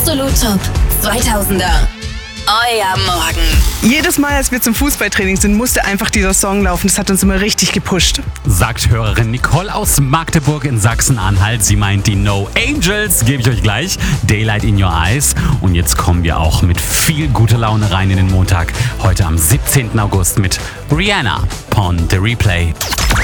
Absolut Top 2000er. Euer Morgen. Jedes Mal, als wir zum Fußballtraining sind, musste einfach dieser Song laufen. Das hat uns immer richtig gepusht. Sagt Hörerin Nicole aus Magdeburg in Sachsen-Anhalt. Sie meint die No Angels, gebe ich euch gleich. Daylight in Your Eyes. Und jetzt kommen wir auch mit viel guter Laune rein in den Montag. Heute am 17. August mit Rihanna. Pon the Replay.